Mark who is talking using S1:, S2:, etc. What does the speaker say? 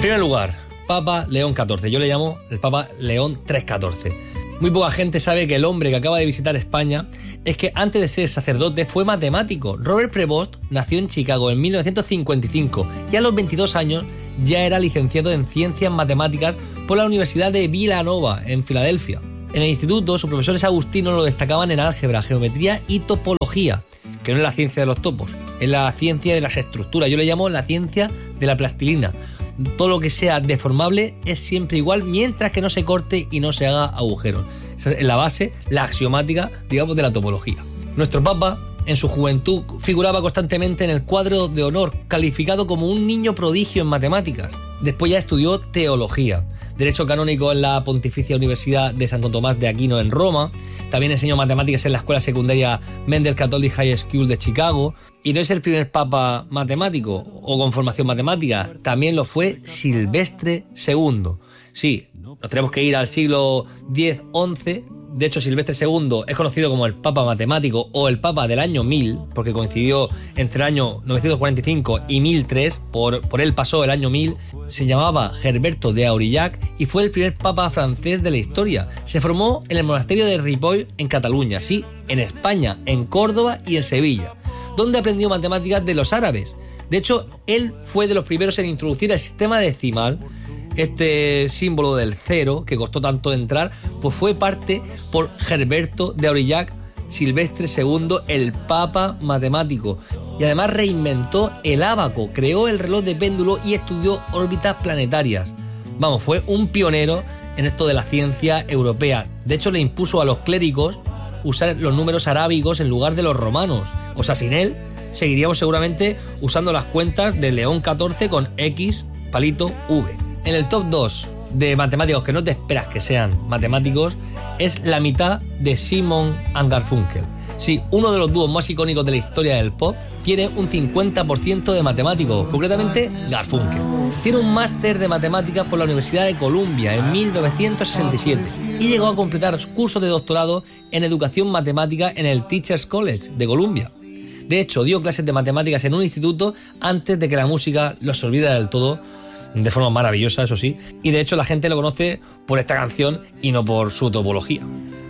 S1: primer lugar, Papa León XIV. Yo le llamo el Papa León XIII. Muy poca gente sabe que el hombre que acaba de visitar España es que antes de ser sacerdote fue matemático. Robert Prevost nació en Chicago en 1955 y a los 22 años ya era licenciado en Ciencias Matemáticas por la Universidad de Villanova, en Filadelfia. En el instituto, sus profesores agustinos lo destacaban en álgebra, geometría y topología, que no es la ciencia de los topos, es la ciencia de las estructuras. Yo le llamo la ciencia de la plastilina. Todo lo que sea deformable es siempre igual mientras que no se corte y no se haga agujeros. Esa es la base, la axiomática, digamos, de la topología. Nuestro Papa, en su juventud, figuraba constantemente en el cuadro de honor, calificado como un niño prodigio en matemáticas. Después ya estudió teología, derecho canónico en la Pontificia Universidad de Santo Tomás de Aquino en Roma. También enseñó matemáticas en la escuela secundaria Mendel Catholic High School de Chicago. Y no es el primer papa matemático o con formación matemática, también lo fue Silvestre II. Sí, nos tenemos que ir al siglo X-XI. De hecho, Silvestre II es conocido como el Papa Matemático o el Papa del año 1000, porque coincidió entre el año 945 y 1003, por él pasó el año 1000. Se llamaba Gerberto de Aurillac y fue el primer Papa francés de la historia. Se formó en el monasterio de Ripoll, en Cataluña, sí, en España, en Córdoba y en Sevilla, donde aprendió matemáticas de los árabes. De hecho, él fue de los primeros en introducir el sistema decimal. Este símbolo del cero, que costó tanto entrar, pues fue parte por Gerberto de Aurillac, Silvestre II, el Papa Matemático. Y además reinventó el ábaco, creó el reloj de péndulo y estudió órbitas planetarias. Vamos, fue un pionero en esto de la ciencia europea. De hecho, le impuso a los clérigos usar los números arábigos en lugar de los romanos. O sea, sin él seguiríamos seguramente usando las cuentas de León XIV con X, palito, V. En el top 2 de matemáticos que no te esperas que sean matemáticos es la mitad de Simon and Garfunkel. Sí, uno de los dúos más icónicos de la historia del pop tiene un 50% de matemáticos, concretamente Garfunkel. Tiene un máster de matemáticas por la Universidad de Columbia en 1967 y llegó a completar cursos de doctorado en educación matemática en el Teachers College de Columbia. De hecho, dio clases de matemáticas en un instituto antes de que la música los olvidara del todo, de forma maravillosa, eso sí, y de hecho la gente lo conoce por esta canción y no por su topología.